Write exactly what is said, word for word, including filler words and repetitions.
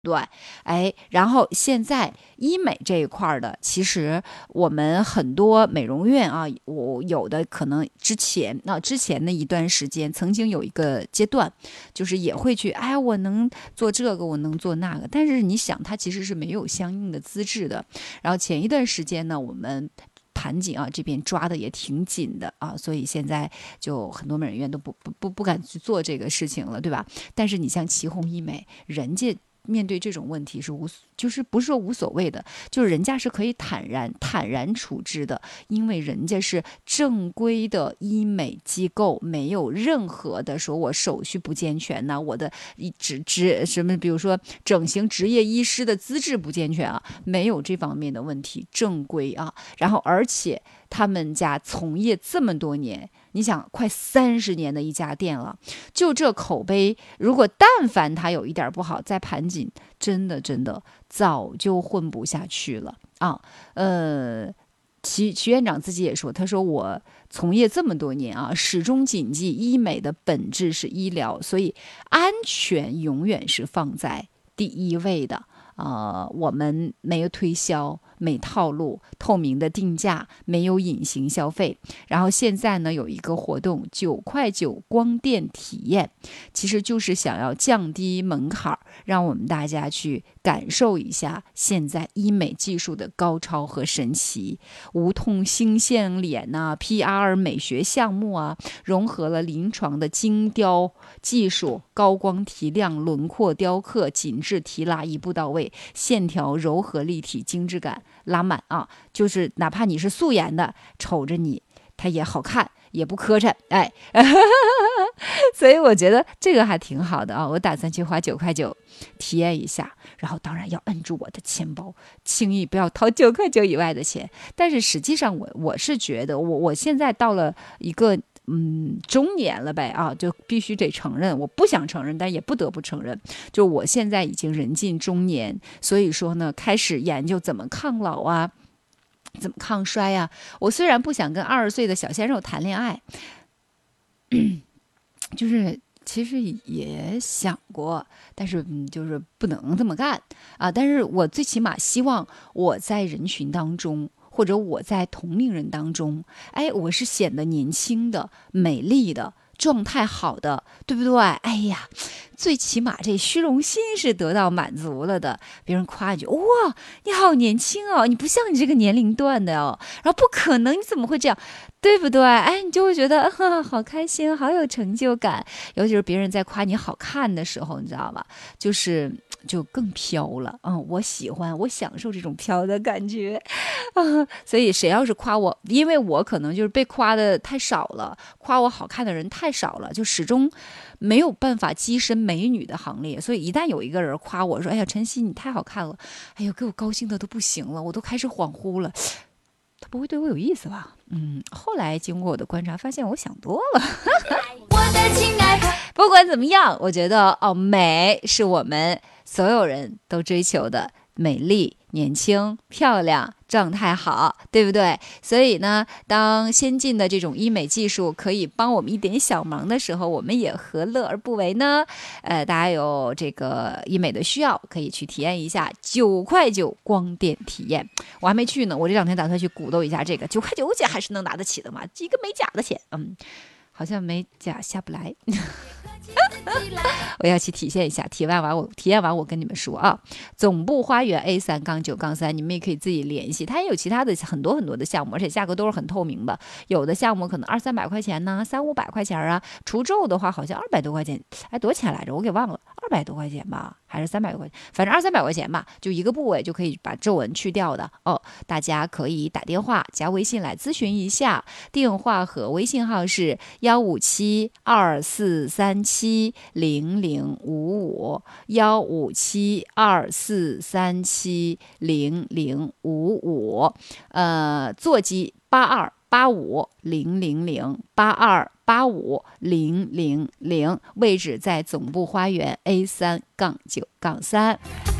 对，哎，然后现在医美这一块的，其实我们很多美容院啊，我有的可能之前那、啊、之前的一段时间，曾经有一个阶段，就是也会去，哎，我能做这个，我能做那个，但是你想，它其实是没有相应的资质的。然后前一段时间呢，我们盘锦啊这边抓的也挺紧的啊，所以现在就很多美容院都不不不不敢去做这个事情了，对吧？但是你像祁红医美，人家面对这种问题是无，就是不是说无所谓的，就是人家是可以坦然坦然处置的，因为人家是正规的医美机构，没有任何的说我手续不健全呐、啊，我的职职什么，比如说整形执业医师的资质不健全啊，没有这方面的问题，正规啊，然后而且他们家从业这么多年。你想，快三十年的一家店了，就这口碑，如果但凡他有一点不好，在盘锦真的真的早就混不下去了啊。呃，齐齐院长自己也说，他说我从业这么多年啊，始终谨记医美的本质是医疗，所以安全永远是放在第一位的。呃，我们没有推销，没套路，透明的定价，没有隐形消费。然后现在呢，有一个活动，九块九光电体验，其实就是想要降低门槛，让我们大家去感受一下现在医美技术的高超和神奇。无痛新线脸呐、啊、P R 美学项目啊，融合了临床的精雕技术，高光提亮、轮廓雕刻、紧致提拉，一步到位。线条柔和立体，精致感拉满啊！就是哪怕你是素颜的，瞅着你它也好看，也不磕碜，哎，所以我觉得这个还挺好的啊！我打算去花九块九体验一下，然后当然要摁住我的钱包，轻易不要掏九块九以外的钱。但是实际上我，我我是觉得我，我我现在到了一个。嗯，中年了呗啊，就必须得承认，我不想承认，但也不得不承认，就我现在已经人近中年，所以说呢，开始研究怎么抗老啊，怎么抗衰呀、啊。我虽然不想跟二十岁的小鲜肉谈恋爱，就是其实也想过，但是嗯，就是不能这么干啊。但是我最起码希望我在人群当中。或者我在同龄人当中，哎，我是显得年轻的、美丽的、状态好的，对不对？哎呀，最起码这虚荣心是得到满足了的。别人夸一句：“哇，你好年轻哦，你不像你这个年龄段的哦。”然后不可能，你怎么会这样？对不对？哎，你就会觉得啊，好开心，好有成就感。尤其是别人在夸你好看的时候，你知道吧？就是就更飘了。嗯，我喜欢，我享受这种飘的感觉。啊，所以谁要是夸我，因为我可能就是被夸的太少了，夸我好看的人太少了，就始终没有办法跻身美女的行列。所以一旦有一个人夸我说：“哎呀，晨曦你太好看了！”哎呦，给我高兴的都不行了，我都开始恍惚了。他不会对我有意思吧？嗯，后来经过我的观察，发现我想多了。我的亲爱的，不管怎么样，我觉得哦，美是我们所有人都追求的，美丽、年轻、漂亮。状态好，对不对？所以呢，当先进的这种医美技术可以帮我们一点小忙的时候，我们也何乐而不为呢？呃，大家有这个医美的需要，可以去体验一下九块九光电体验。我还没去呢，我这两天打算去鼓捣一下这个九块九钱还是能拿得起的嘛，一个美甲的钱，嗯，好像美甲下不来。我要去体现一下，体验完我体验完我跟你们说啊，总部花园 A 三杠九杠三，你们也可以自己联系，它也有其他的很多很多的项目，而且价格都是很透明的，有的项目可能二三百块钱呢，三五百块钱啊，除皱的话好像二百多块钱，哎，多少钱来着？我给忘了，二百多块钱吧，还是三百块钱，反正二三百块钱吧，就一个部位就可以把皱纹去掉的哦。大家可以打电话加微信来咨询一下，电话和微信号是幺五七二四三七零零五五幺五七二四三七零零五五，呃，座机八二八五零零零八二八五零零零，位置在总部花园 A 三杠九杠三。